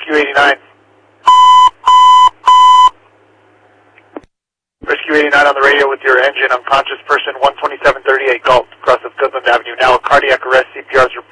Rescue 89. Rescue 89 on the radio with your engine. Unconscious person, 12738 Gulf, across of Goodland Avenue. Now a cardiac arrest. CPR is reported.